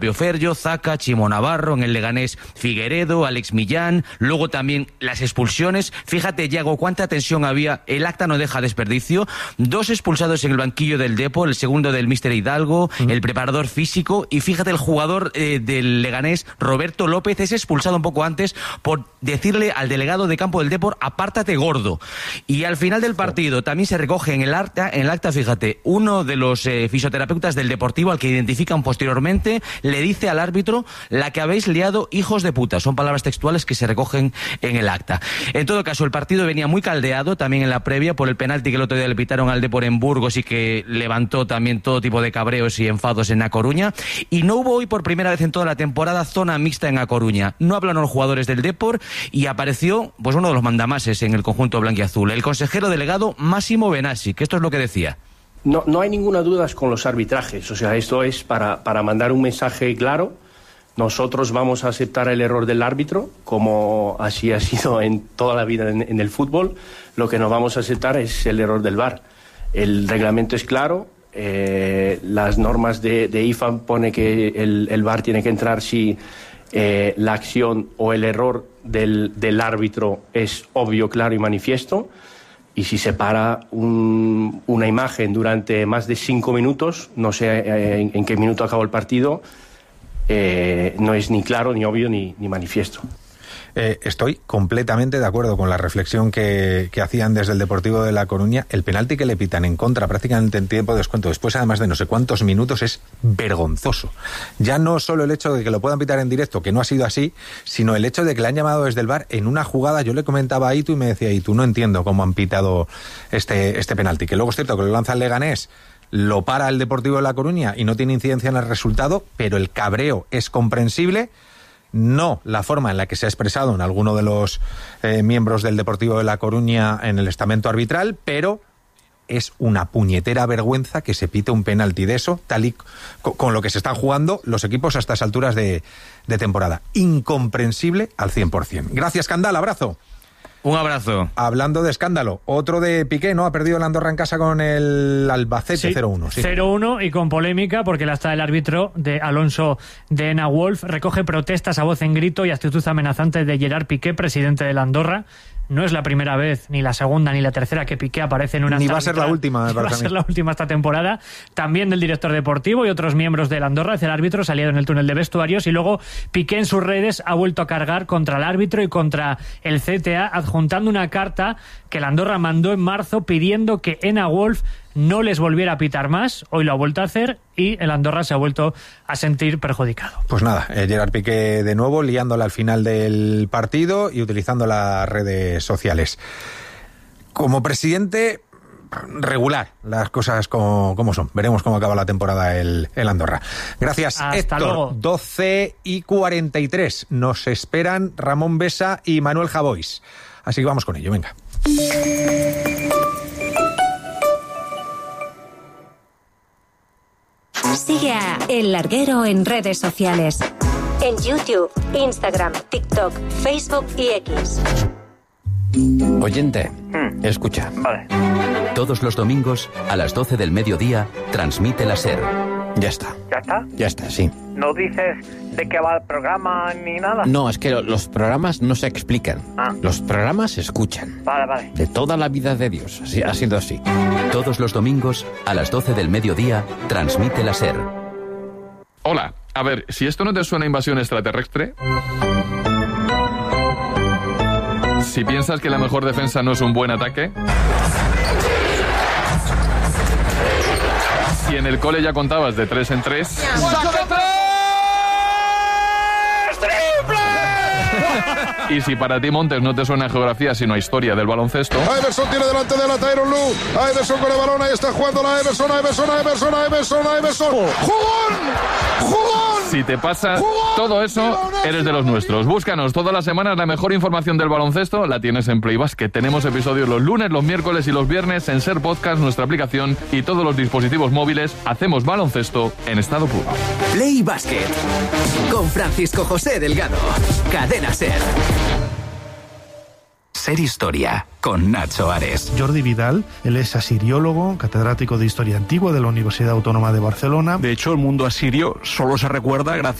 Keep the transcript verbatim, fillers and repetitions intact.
Ferjo, Zaka, Chimo Navarro, en el Leganés Figueredo, Alex Millán, luego también las expulsiones. Fíjate, Yago, cuánta tensión había, el acta no deja desperdicio, dos expulsados en el banquillo del Depor, el segundo del míster Hidalgo, mm. el preparador físico, y fíjate, el jugador eh, del Leganés, Roberto López, es expulsado un poco antes por decirle al delegado de campo del Depor, apártate gordo. Y al final del partido también se recoge en el acta, en el acta, fíjate, uno de los eh, fisioterapeutas del Deportivo, al que identifican posteriormente, le dice al árbitro: la que habéis liado, hijos de puta. Son palabras textuales que se recogen en el acta. En todo caso, el partido venía muy caldeado también en la previa por el penalti que el otro día le pitaron al Depor en Burgos y que levantó también todo tipo de cabreos y enfados en A Coruña. Y no hubo hoy por primera vez en toda la temporada zona mixta en A Coruña. No hablaron los jugadores del Depor y apareció pues uno de los mandamases en el conjunto blanquiazul, el consejero delegado Máximo Benassi, que esto es lo que decía. No, no hay ninguna duda con los arbitrajes. O sea, esto es para, para mandar un mensaje claro. Nosotros vamos a aceptar el error del árbitro, como así ha sido en toda la vida en, en el fútbol. Lo que no vamos a aceptar es el error del V A R. El reglamento es claro. Eh, las normas de, de I F A pone que el, el V A R tiene que entrar si eh, la acción o el error del, del árbitro es obvio, claro y manifiesto. Y si se para un, una imagen durante más de cinco minutos, no sé eh, en, en qué minuto acabó el partido, eh, no es ni claro, ni obvio, ni, ni manifiesto. Eh, estoy completamente de acuerdo con la reflexión que, que hacían desde el Deportivo de La Coruña. El penalti que le pitan en contra prácticamente en tiempo de descuento, después además de no sé cuántos minutos, es vergonzoso. Ya no solo el hecho de que lo puedan pitar en directo, que no ha sido así, sino el hecho de que le han llamado desde el V A R en una jugada. Yo le comentaba a Itu y me decía: Itu, no entiendo cómo han pitado este, este penalti, que luego es cierto que lo lanza el Leganés, lo para el Deportivo de La Coruña y no tiene incidencia en el resultado, pero el cabreo es comprensible. No la forma en la que se ha expresado en alguno de los eh, miembros del Deportivo de La Coruña en el estamento arbitral, pero es una puñetera vergüenza que se pite un penalti de eso, tal y co- con lo que se están jugando los equipos a estas alturas de, de temporada. Incomprensible al cien por ciento. Gracias, Candal, abrazo. Un abrazo. Hablando de escándalo, otro de Piqué, ¿no? Ha perdido el Andorra en casa con el Albacete, sí, cero uno. Sí. cero uno y con polémica porque el hasta el árbitro de Alonso de Ena Wolf recoge protestas a voz en grito y actitud amenazante de Gerard Piqué, presidente del Andorra. No es la primera vez, ni la segunda, ni la tercera que Piqué aparece en una... Ni va a ser la última, me parece. Va a ser la última esta temporada. También del director deportivo y otros miembros del Andorra. El árbitro salido en el túnel de vestuarios y luego Piqué en sus redes ha vuelto a cargar contra el árbitro y contra el C T A, adjuntando una carta que el Andorra mandó en marzo pidiendo que Ena Wolf no les volviera a pitar más. Hoy lo ha vuelto a hacer y el Andorra se ha vuelto a sentir perjudicado. Pues nada, eh, Gerard Piqué de nuevo liándola al final del partido y utilizando las redes sociales. Como presidente, regular las cosas como, como son. Veremos cómo acaba la temporada el, el Andorra. Gracias, Hasta Héctor. luego. doce y cuarenta y tres. Nos esperan Ramón Besa y Manuel Javois. Así que vamos con ello, venga. Sigue a El Larguero en redes sociales. En YouTube, Instagram, TikTok, Facebook y X. Oyente, hmm. escucha. Vale. Todos los domingos, a las doce del mediodía, transmite la SER. Ya está. ¿Ya está? Ya está, sí. ¿No dices de qué va el programa ni nada? No, es que los programas no se explican. Ah. Los programas se escuchan. Vale, vale. De toda la vida de Dios. Así, ha sido así. Todos los domingos, a las doce del mediodía, transmite la SER. Hola. A ver, si esto no te suena a invasión extraterrestre... Si piensas que la mejor defensa no es un buen ataque... Si en el cole ya contabas de tres en tres... ¡Saca tres! ¡Triple! Y si para ti, Montes, no te suena a geografía sino a historia del baloncesto... Iverson tiene delante de la Tyronn Lue. Iverson con el balón, ahí está jugando la Iverson, Iverson, Iverson, Iverson, Iverson. ¡Jugón! ¡Jugón! Si te pasa todo eso, eres de los nuestros. Búscanos todas las semanas, la mejor información del baloncesto la tienes en Play Basket. Tenemos episodios los lunes, los miércoles y los viernes en SER Podcast, nuestra aplicación y todos los dispositivos móviles. Hacemos baloncesto en estado puro. Play Basket con Francisco José Delgado. Cadena SER. SER Historia. con Nacho Ares. Jordi Vidal, él es asiriólogo, catedrático de Historia Antigua de la Universidad Autónoma de Barcelona. De hecho, el mundo asirio solo se recuerda gracias